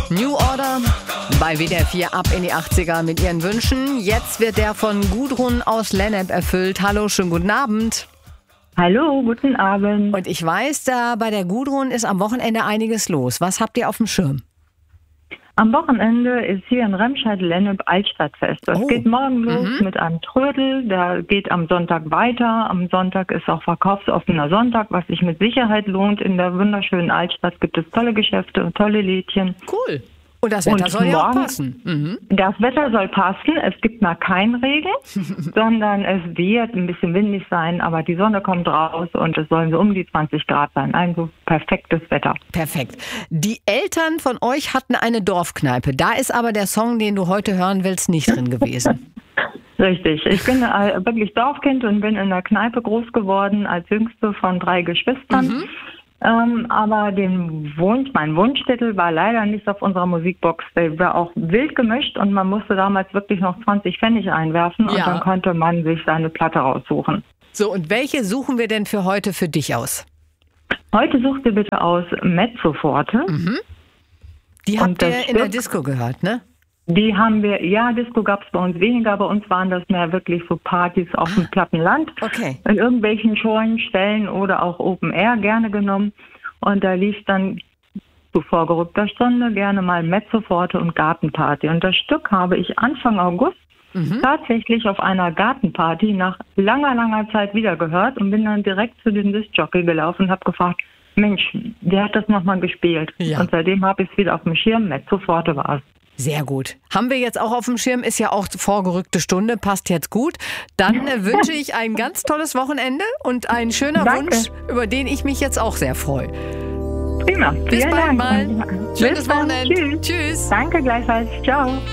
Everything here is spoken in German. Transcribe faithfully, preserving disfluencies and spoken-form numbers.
New Order bei W D R vier ab in die achtziger mit ihren Wünschen. Jetzt wird der von Gudrun aus Lennep erfüllt. Hallo, schönen guten Abend. Hallo, guten Abend. Und ich weiß, da bei der Gudrun ist am Wochenende einiges los. Was habt ihr auf dem Schirm? Am Wochenende ist hier in Remscheid-Lennep Altstadtfest. Das Oh. geht morgen los Mhm. mit einem Trödel. Der geht am Sonntag weiter. Am Sonntag ist auch verkaufsoffener Sonntag, was sich mit Sicherheit lohnt. In der wunderschönen Altstadt gibt es tolle Geschäfte und tolle Lädchen. Cool. Und das Wetter Und soll ja auch morgen- passen. Mhm. Das Wetter soll passen. Es gibt mal keinen Regen, sondern es wird ein bisschen windig sein, aber die Sonne kommt raus und es sollen so um die zwanzig Grad sein. Also perfektes Wetter. Perfekt. Die Eltern von euch hatten eine Dorfkneipe. Da ist aber der Song, den du heute hören willst, nicht drin gewesen. Richtig. Ich bin äh, wirklich Dorfkind und bin in der Kneipe groß geworden als jüngste von drei Geschwistern. Mhm. Ähm, aber den Wunsch, mein Wunschtitel war leider nicht auf unserer Musikbox. Der war auch wild gemischt und man musste damals wirklich noch zwanzig Pfennig einwerfen und Ja. dann konnte man sich seine Platte raussuchen. So, und welche suchen wir denn für heute für dich aus? Heute sucht ihr bitte aus Mezzo Forte. Die Und habt ihr das in der Stück- Disco gehört, ne? Die haben wir, ja, Disco gab es bei uns weniger, bei uns waren das mehr wirklich so Partys auf dem platten Land. Okay. In irgendwelchen Scheuen, Stellen oder auch Open Air gerne genommen. Und da lief dann zu vorgerückter Stunde gerne mal Mezzo Forte und Gartenparty. Und das Stück habe ich Anfang August tatsächlich auf einer Gartenparty nach langer, langer Zeit wieder gehört und bin dann direkt zu dem Discjockey gelaufen und habe gefragt, Mensch, wer hat das nochmal gespielt? Ja. Und seitdem habe ich es wieder auf dem Schirm. Mezzo Forte war es. Sehr gut. Haben wir jetzt auch auf dem Schirm, ist ja auch vorgerückte Stunde, passt jetzt gut. Dann äh, wünsche ich ein ganz tolles Wochenende und ein schöner Danke. Wunsch, über den ich mich jetzt auch sehr freue. Prima. Bis Vielen bald Dank. mal. Und- Schönes Bis dann. Wochenende. Tschüss. Tschüss. Danke gleichfalls. Ciao.